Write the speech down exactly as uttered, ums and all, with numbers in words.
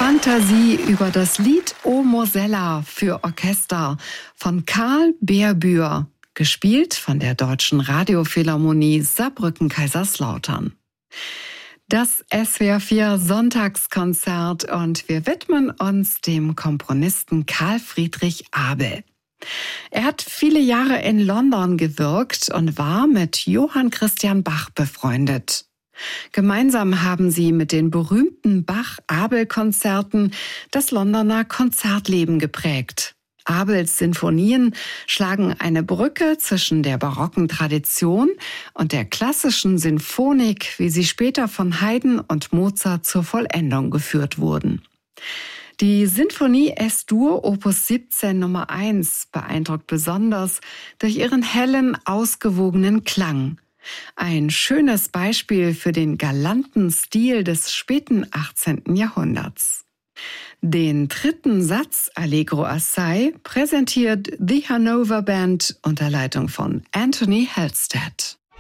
Fantasie über das Lied O Mosella für Orchester von Karl Beerbühr, gespielt von der Deutschen Radiophilharmonie Saarbrücken-Kaiserslautern. Das S W R vier Sonntagskonzert und wir widmen uns dem Komponisten Carl Friedrich Abel. Er hat viele Jahre in London gewirkt und war mit Johann Christian Bach befreundet. Gemeinsam haben sie mit den berühmten Bach-Abel-Konzerten das Londoner Konzertleben geprägt. Abels Sinfonien schlagen eine Brücke zwischen der barocken Tradition und der klassischen Sinfonik, wie sie später von Haydn und Mozart zur Vollendung geführt wurden. Die Sinfonie S-Dur Opus siebzehn Nummer eins beeindruckt besonders durch ihren hellen, ausgewogenen Klang. Ein schönes Beispiel für den galanten Stil des späten achtzehnten Jahrhunderts. Den dritten Satz Allegro assai präsentiert The Hanover Band unter Leitung von Anthony Halstead.